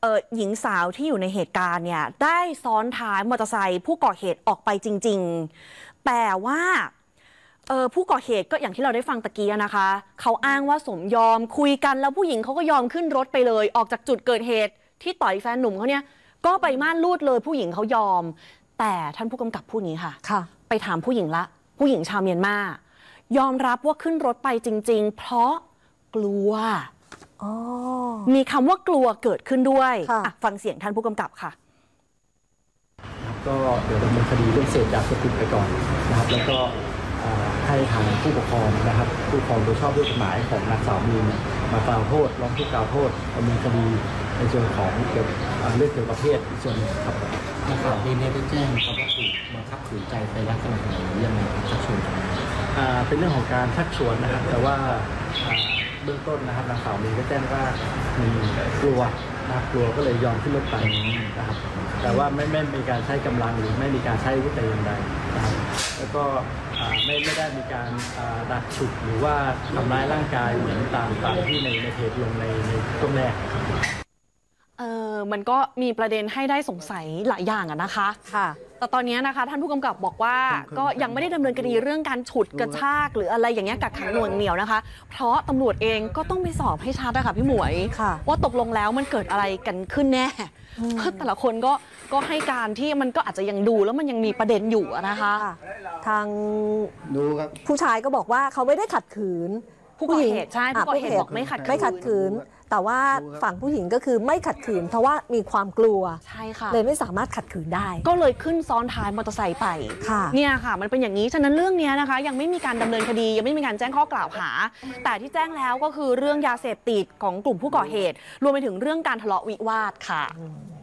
หญิงสาวที่อยู่ในเหตุการณ์เนี่ยได้ซ้อนท้ายมอเตอร์ไซค์ผู้ก่อเหตุออกไปจริงๆแต่ว่าผู้ก่อเหตุก็อย่างที่เราได้ฟังตะกี้นะคะเขาอ้างว่าสมยอมคุยกันแล้วผู้หญิงเขาก็ยอมขึ้นรถไปเลยออกจากจุดเกิดเหตุที่ต่อยแฟนหนุ่มเขาเนี่ยก็ไปม่านรูดเลยผู้หญิงเขายอมแต่ท่านผู้กำกับพูดอย่างนี้ค่ะไปถามผู้หญิงละผู้หญิงชาวเมียนมายอมรับว่าขึ้นรถไปจริงๆเพราะกลัวมีคำว่ากลัวเกิดขึ้นด้วยฟังเสียงท่านผู้กำกับค่ะก็เดี๋ยวดำเนินคดีเรื่องเสพยาเสพติดไปก่อนนะครับแล้วก็ให้ทางผู้ปกครองนะครับผู้ปกครองโดยชอบด้วยกฎหมายของนางสาวมีนมากล่าวโทษร้องทุกข์กล่าวโทษดำเนินคดีในส่วนของเรื่องเกี่ยวกับเพศอีกส่วนหนึ่งครับนางสาวมีนได้แจ้งครับว่าถูกบังคับขืนใจไปลักษณะไหนยังไงครับชักชวนเป็นเรื่องของการชักชวนนะครับแต่ว่าเบื้องต้นนะครับนางสาวมีนก็แจ้งว่ามีกลัวนะครับกลัวก็เลยยอมขึ้นรถไปนะครับแต่ว่าไม่มีการใช้กำลังหรือไม่มีการใช้อาวุธแต่อย่างใดนะครับแล้วก็ไม่ได้มีการดักฉุดหรือว่าทำร้ายร่างกายเหมือนตามที่ในเพจลงในช่วงแรกมันก็มีประเด็นให้ได้สงสัยหลายอย่างนะคะแต่ตอนนี้นะคะท่านผู้กำกับบอกว่าก็ยังไม่ได้ดำเนินคดีเรื่องการฉุดกระชากหรืออะไรอย่างเงี้ยกักขังหน่วงเหนี่ยวนะคะเพราะตำรวจเองก็ต้องไปสอบให้ชัดนะคะพี่หมวยว่าตกลงแล้วมันเกิดอะไรกันขึ้นแน่เพราะแต่ละคนก็ให้การที่มันก็อาจจะยังดูแล้วมันยังมีประเด็นอยู่นะคะทางผู้ชายก็บอกว่าเขาไม่ได้ขัดขืนผู้ก่อเหตุใช่ผู้ก่อเหตุบอกไม่ขัดขืนแต่ว่าฝั่งผู้หญิงก็คือไม่ขัดขืนเพราะว่ามีความกลัวใช่ค่ะเลยไม่สามารถขัดขืนได้ก็เลยขึ้นซ้อนท้ายมอเตอร์ไซค์ไปเนี่ยค่ะมันเป็นอย่างนี้ฉะนั้นเรื่องนี้นะคะยังไม่มีการดำเนินคดียังไม่มีการแจ้งข้อกล่าวหาแต่ที่แจ้งแล้วก็คือเรื่องยาเสพติดของกลุ่มผู้ก่อเหตุรวมไปถึงเรื่องการทะเลาะวิวาทค่ะ